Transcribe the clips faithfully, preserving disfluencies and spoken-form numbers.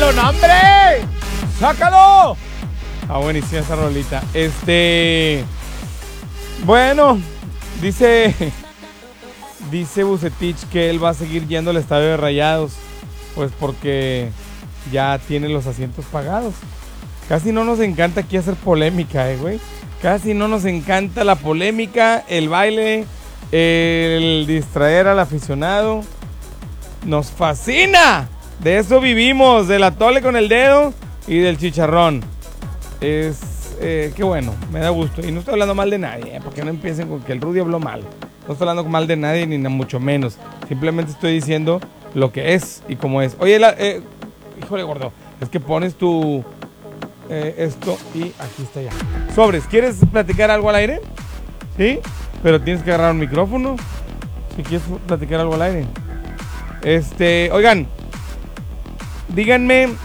sácalo, no, hombre. Sácalo. Ah, buenísima esa rolita. Este... Bueno, dice... Dice Bucetich que él va a seguir yendo al estadio de Rayados. Pues porque ya tiene los asientos pagados. Casi no nos encanta aquí hacer polémica, eh, güey. Casi no nos encanta la polémica, el baile, el distraer al aficionado. Nos fascina. De eso vivimos, del atole con el dedo y del chicharrón. Es, eh, qué bueno, me da gusto. Y no estoy hablando mal de nadie, eh, porque no empiecen con que el Rudy habló mal. No estoy hablando mal de nadie, ni mucho menos. Simplemente estoy diciendo lo que es y cómo es. Oye, la, eh, híjole, gordo, es que pones tu... Eh, esto y aquí está ya. Sobres, ¿quieres platicar algo al aire? ¿Sí? Pero tienes que agarrar un micrófono si quieres platicar algo al aire. Este, oigan, díganme.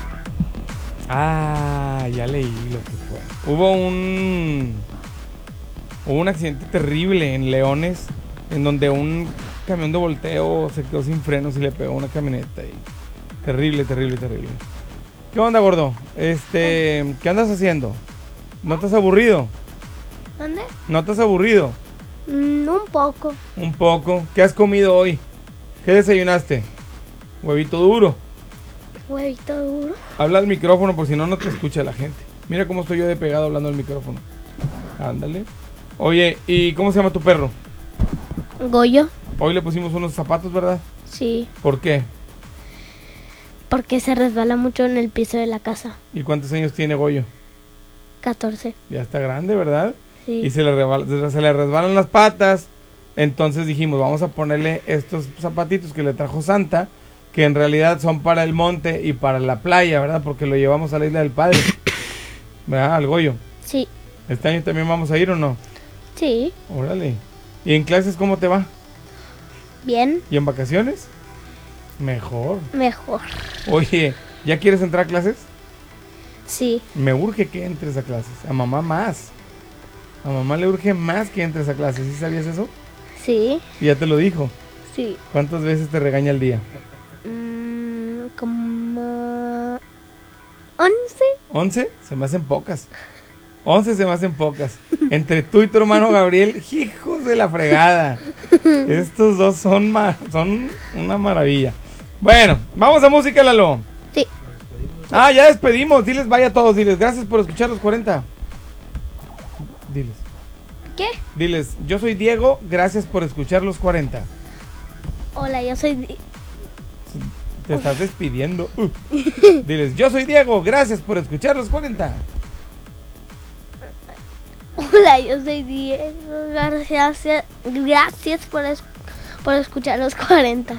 Ah, ya leí lo que fue. Hubo un Hubo un accidente terrible en Leones, en donde un camión de volteo se quedó sin frenos y le pegó a una camioneta y terrible, terrible, terrible. ¿Qué onda, gordo? Este, ¿qué andas haciendo? ¿No estás aburrido? ¿Dónde? ¿No estás aburrido? Mm, un poco. Un poco. ¿Qué has comido hoy? ¿Qué desayunaste? Huevito duro. Huevito duro. Habla al micrófono por si no, no te escucha la gente. Mira cómo estoy yo de pegado hablando al micrófono. Ándale. Oye, ¿y cómo se llama tu perro? Goyo. Hoy le pusimos unos zapatos, ¿verdad? Sí. ¿Por qué? Porque se resbala mucho en el piso de la casa. ¿Y cuántos años tiene Goyo? catorce. Ya está grande, ¿verdad? Sí. Y se le, rebala, se le resbalan las patas. Entonces dijimos, vamos a ponerle estos zapatitos que le trajo Santa, que en realidad son para el monte y para la playa, ¿verdad? Porque lo llevamos a la Isla del Padre, ¿verdad? Al Goyo. Sí. ¿Este año también vamos a ir o no? Sí. Órale. ¿Y en clases cómo te va? Bien. ¿Y en vacaciones? Mejor. Mejor. Oye, ¿ya quieres entrar a clases? Sí. Me urge que entres a clases. A mamá más. A mamá le urge más que entres a clases. ¿Sí sabías eso? Sí. Y ya te lo dijo. Sí. ¿Cuántas veces te regaña al día? Mm, como... ¿once? ¿Once? Se me hacen pocas. Once se me hacen pocas. Entre tú y tu hermano Gabriel, hijos de la fregada. Estos dos son, ma- son una maravilla. Bueno, vamos a música, Lalo. Sí. Ah, ya despedimos. Diles, vaya a todos. Diles, gracias por escuchar los cuarenta. Diles. ¿Qué? Diles, yo soy Diego, gracias por escuchar los cuarenta. Hola, yo soy... Di- Te estás despidiendo. Uh. Diles, yo soy Diego, gracias por escuchar los cuarenta. Hola, yo soy Diego. Gracias, gracias por, es- por escuchar los cuarenta.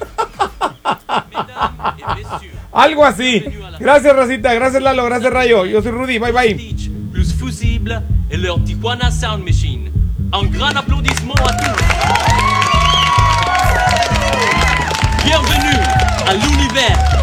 Algo así. Gracias, Racita, gracias, Lalo, gracias, Rayo. Yo soy Rudy, bye bye. Plus Fusible et leur Tijuana Sound Machine. Un grand applaudissement à tous. Bienvenue à l'univers